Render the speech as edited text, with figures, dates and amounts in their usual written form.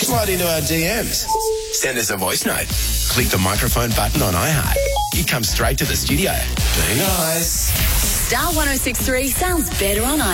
Slide into our DMs. Send us a voice note. Click the microphone button on iHeart. You come straight to the studio. Be nice. Star 106.3 sounds better on